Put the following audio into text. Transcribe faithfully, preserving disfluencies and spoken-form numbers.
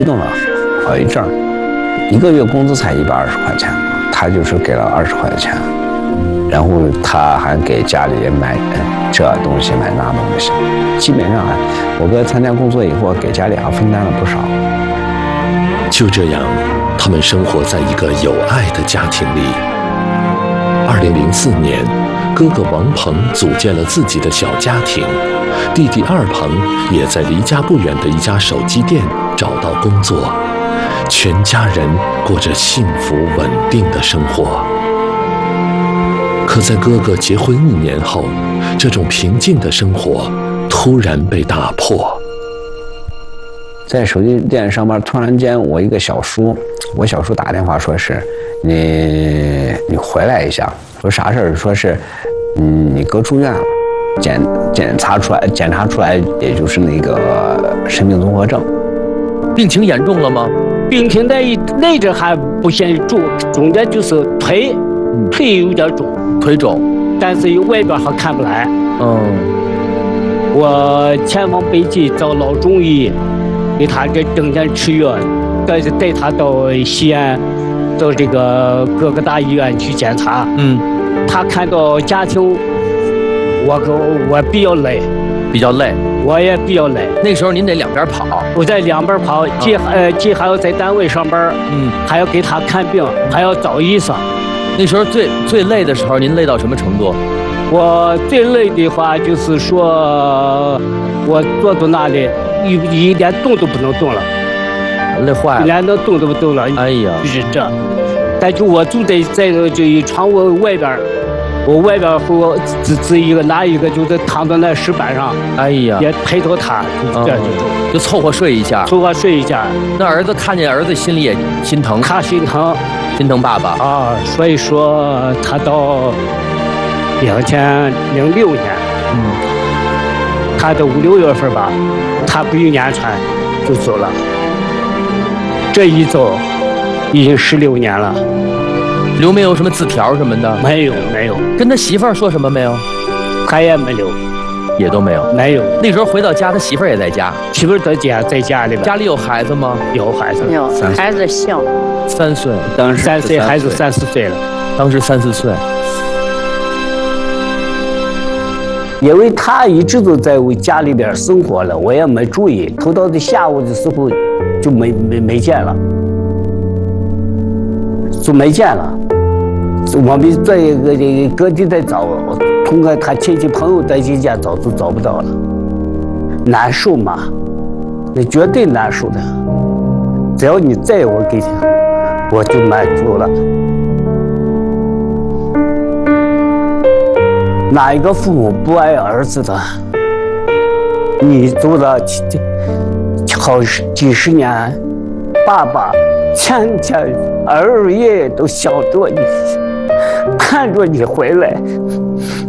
激动了好一阵儿，一个月工资才一百二十块钱，他就是给了二十块钱，然后他还给家里买这东西买那东西，基本上我哥参加工作以后给家里还分担了不少。 就这样，他们生活在一个有爱的家庭里。二零零四年，哥哥王鹏组建了自己的小家庭，弟弟二鹏也在离家不远的一家手机店找到工作，全家人过着幸福稳定的生活。可在哥哥结婚一年后，这种平静的生活突然被打破。 在手机店上班，突然间我一个小叔，我小叔打电话说是你你回来一下，说啥事儿？说是嗯你哥住院了，检检查出来检查出来也就是那个神经综合症。 病情严重了吗？ 病情在内这还不显重，重点就是腿，腿有点重， 腿肿， 但是外边还看不来。 嗯， 我前往北京找老中医，给他这整天吃药，带带他到西安，到这个各个大医院去检查。 嗯， 他看到家庭，我我比较累， 比较累， 我也比较累。 那时候您得两边跑， 我在两边跑，既呃既还要在单位上班， 嗯， 还要给他看病，还要找医生。 那时候最最累的时候，您累到什么程度？ 我最累的话就是说，我坐到那里一一连动都不能动了， 累坏了， 连能动都不动了。 哎呀， 就是这。但就我住在在这一窗户外边，我外边和只只一个拿一个就是躺在那石板上， 哎呀， 也陪着他，就这样就就凑合睡一下， 凑合睡一下。 那儿子看见儿子心里也心疼， 他心疼， 心疼爸爸啊。所以说他到两千零六年， 嗯， 他的五六月份吧，他不孕言传就走了。这一走已经十六年了。 留没有什么字条什么的？ 没有，没有。 跟他媳妇儿说什么没有？ 他也没留， 也都没有， 没有。 那时候回到家，他媳妇儿也在家， 媳妇儿在家，在家里边。 家里有孩子吗？ 有孩子， 有孩子小， 三岁， 当时三岁，孩子三四岁了， 当时三四岁。 因为他一直都在我家里边生活了，我也没注意，头到的下午的时候就没没没见了，就没见了。我们在一个这个各地在找，通过他亲戚朋友在几家找都找不到了，难受嘛，那绝对难受的。只要你在我跟前，我就满足了。哪一个父母不爱儿子的？你走了好几十年，爸爸天天儿夜都想着你，盼着你回来。